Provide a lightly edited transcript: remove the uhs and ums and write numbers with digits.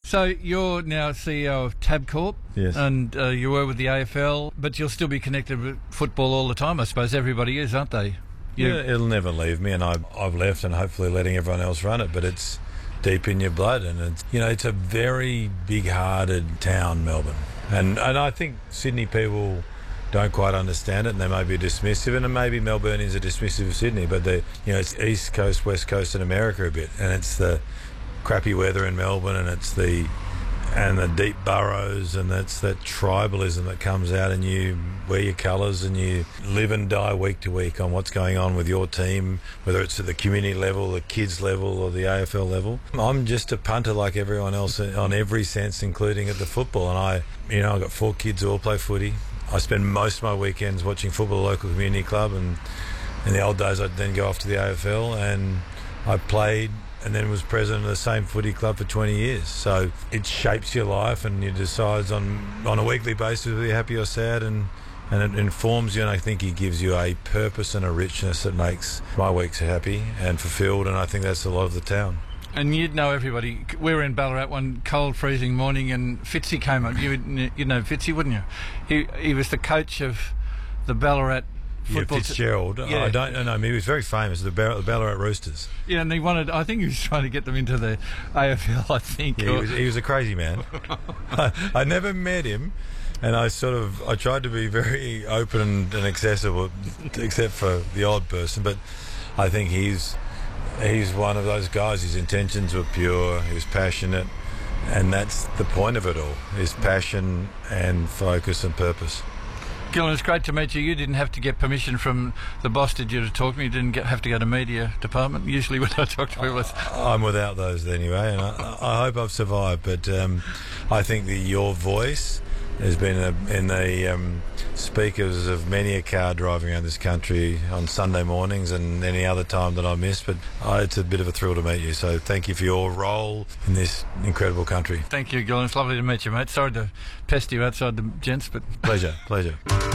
So you're now CEO of Tabcorp, Yes. and you were with the AFL, but you'll still be connected with football all the time. I suppose everybody is, aren't they? Yeah, it'll never leave me, and I've left and hopefully letting everyone else run it, but it's deep in your blood, and it's a very big-hearted town, Melbourne. And I think Sydney people don't quite understand it, and they may be dismissive, and maybe Melburnians are dismissive of Sydney, but it's East Coast, West Coast and America a bit, and it's the crappy weather in Melbourne, and it's the deep boroughs, and that's that tribalism that comes out, and you wear your colours and you live and die week to week on what's going on with your team, whether it's at the community level, the kids level or the AFL level. I'm just a punter like everyone else on every sense, including at the football, and I've got 4 kids who all play footy. I spend most of my weekends watching football at the local community club, and in the old days I'd then go off to the AFL, and I played and then was president of the same footy club for 20 years. So it shapes your life, and you decide on a weekly basis whether you're happy or sad, and it informs you, and I think it gives you a purpose and a richness that makes my weeks happy and fulfilled, and I think that's a lot of the town. And you'd know everybody. We were in Ballarat one cold, freezing morning, and Fitzy came up. You'd know Fitzy, wouldn't you? He was the coach of the Ballarat football. Yeah, Fitzgerald. Yeah. I don't know. He was very famous, the Ballarat Roosters. Yeah, and I think he was trying to get them into the AFL, I think. Yeah, he was a crazy man. I never met him, and I tried to be very open and accessible, except for the odd person, but I think he's one of those guys. His intentions were pure, he was passionate, and that's the point of it all, is passion and focus and purpose. Gillan, it's great to meet you. You didn't have to get permission from the boss, did you, to talk to me? You didn't have to go to media department. Usually when I talk to people, I'm without those anyway, and I hope I've survived, but I think that your voice has been in the speakers of many a car driving around this country on Sunday mornings and any other time that I miss, but it's a bit of a thrill to meet you, so thank you for your role in this incredible country. Thank you, Gillan. It's lovely to meet you, mate. Sorry to pest you outside the gents, but... Pleasure.